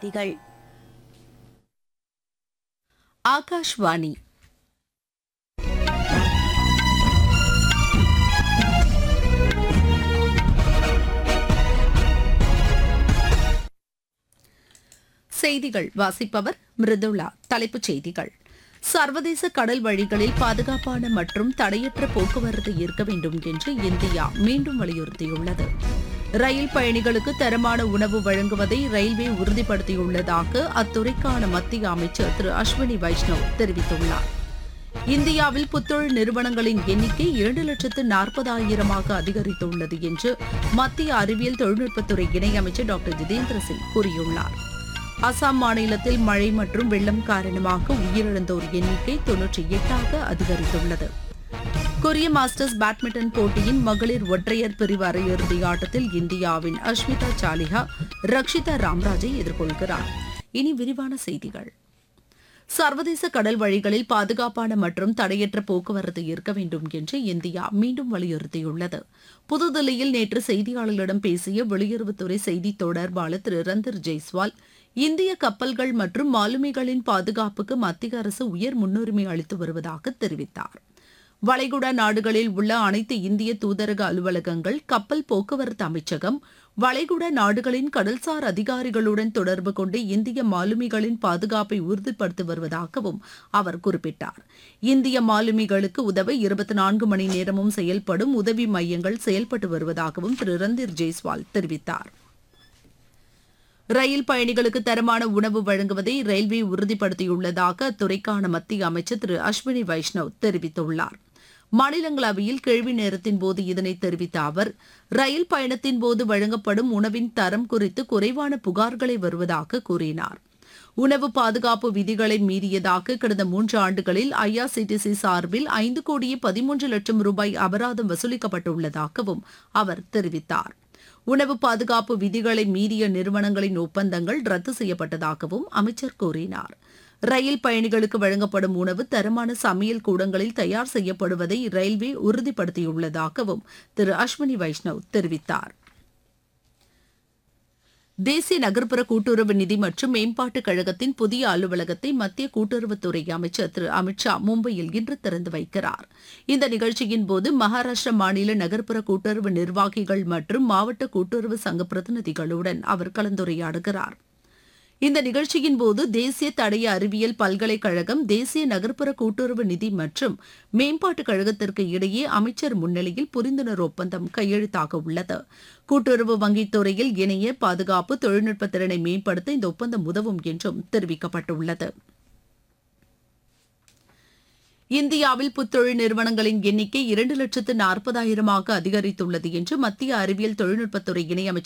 செய்திகள். ஆகாஷ்வாணி செய்திகள் வாசிப்பவர் மிருதுளா. தலைப்புச் செய்திகள்: சர்வதேச கடல் வழிகளில் பாதுகாப்பான மற்றும் தடையற்ற போக்குவரத்து இருக்க வேண்டும் என்று இந்தியா மீண்டும் வலியுறுத்தியுள்ளது. ரயில் பயணிகளுக்கு தரமான உணவு வழங்குவதை ரயில்வே உறுதிப்படுத்தியுள்ளதாக அத்துறைக்கான மத்திய அமைச்சர் திரு அஸ்வினி வைஷ்ணவ் தெரிவித்துள்ளார். இந்தியாவில் புத்தொழில் நிறுவனங்களின் எண்ணிக்கை 2,40,000 அதிகரித்துள்ளது என்று மத்திய அறிவியல் தொழில்நுட்பத்துறை இணையமைச்சர் டாக்டர் ஜிதேந்திர சிங் கூறியுள்ளார். அசாம் மாநிலத்தில் மழை மற்றும் வெள்ளம் காரணமாக உயிரிழந்தோர் எண்ணிக்கை 98 அதிகரித்துள்ளது. கொரிய மாஸ்டர்ஸ் பேட்மிண்டன் போட்டியின் மகளிர் ஒற்றையர் பிரிவு அரையிறுதி ஆட்டத்தில் இந்தியாவின் அஷ்மிதா சாலிஹா ரக்ஷிதா ராம்ராஜை எதிர்கொள்கிறார். இனி விரிவான செய்திகள். சர்வதேச கடல் வழிகளில் பாதுகாப்பான மற்றும் தடையற்ற போக்குவரத்து இருக்க வேண்டும் என்று இந்தியா மீண்டும் வலியுறுத்தியுள்ளது. புதுதில்லியில் நேற்று செய்தியாளர்களிடம் பேசிய வெளியுறவுத்துறை செய்தித் தொடர்பாளர் திரு ரந்தர் ஜெய்ஸ்வால், இந்திய கப்பல்கள் மற்றும் மாலுமிகளின் பாதுகாப்புக்கு மத்திய அரசு உயர் முன்னுரிமை அளித்து வருவதாக தெரிவித்தார். வளைகுடா நாடுகளில் உள்ள அனைத்து இந்திய தூதரக அலுவலகங்கள், கப்பல் போக்குவரத்து அமைச்சகம், வளைகுடா நாடுகளின் கடல்சார் அதிகாரிகளுடன் தொடர்பு கொண்டு இந்திய மாலுமிகளின் பாதுகாப்பை உறுதிப்படுத்தி வருவதாகவும் அவர் குறிப்பிட்டார். இந்திய மாலுமிகளுக்கு உதவ 24 மணி நேரமும் செயல்படும் உதவி மையங்கள் செயல்பட்டு வருவதாகவும் திரு ரந்தீர் ஜெய்ஸ்வால் தெரிவித்தார். ரயில் பயணிகளுக்கு தரமான உணவு வழங்குவதை ரயில்வே உறுதிப்படுத்தியுள்ளதாக அத்துறைக்கான மத்திய அமைச்சர் திரு அஸ்வினி வைஷ்ணவ் தெரிவித்துள்ளார். மாநிலங்களவையில் கேள்வி நேரத்தின் போது இதனை தெரிவித்த அவர், ரயில் பயணத்தின் போது வழங்கப்படும் உணவின் தரம் குறித்து குறைவான புகார்களை வருவதாக கூறினார். உணவு பாதுகாப்பு விதிகளை மீறியதாக கடந்த 3 ஆண்டுகளில் IRCTC சார்பில் 5,13,00,000 ரூபாய் அபராதம் வசூலிக்கப்பட்டுள்ளதாகவும் அவர் தெரிவித்தார். உணவு பாதுகாப்பு விதிகளை மீறிய நிறுவனங்களின் ஒப்பந்தங்கள் ரத்து செய்யப்பட்டதாகவும் அமைச்சர் கூறினார். ரயில் பயணிகளுக்கு வழங்கப்படும் உணவு தரமான சமையல் கூடங்களில் தயார் செய்யப்படுவதை ரயில்வே உறுதிப்படுத்தியுள்ளதாகவும் திரு அஸ்வினி வைஷ்ணவ் தெரிவித்தார். தேசிய நகர்ப்புற கூட்டுறவு நிதி மற்றும் மேம்பாட்டுக் கழகத்தின் புதிய அலுவலகத்தை மத்திய கூட்டுறவுத்துறை அமைச்சர் திரு அமித்ஷா மும்பையில் இன்று திறந்து வைக்கிறார். இந்த நிகழ்ச்சியின் போது மகாராஷ்டிரா மாநில நகர்ப்புற கூட்டுறவு நிர்வாகிகள் மற்றும் மாவட்ட கூட்டுறவு சங்க பிரதிநிதிகளுடன் அவர் கலந்துரையாடுகிறார். இந்த நிகழ்ச்சியின் போது தேசிய தடய அறிவியல் பல்கலைக்கழகம், தேசிய நகர்ப்புற கூட்டுறவு நிதி மற்றும் மேம்பாட்டுக் கழகத்திற்கு இடையே அமைச்சர் முன்னிலையில் புரிந்துணர்வு ஒப்பந்தம் கையெழுத்தாக உள்ளது. கூட்டுறவு வங்கித் துறையில் இணைய பாதுகாப்பு தொழில்நுட்ப திறனை மேம்படுத்த இந்த ஒப்பந்தம் உதவும் என்றும் தெரிவிக்கப்பட்டுள்ளது. இந்தியாவில் புத்தொழில் நிறுவனங்களின் எண்ணிக்கை 2,40,000 அதிகரித்துள்ளது என்று மத்திய அறிவியல் தொழில்நுட்பத்துறை இணையமைச்சர்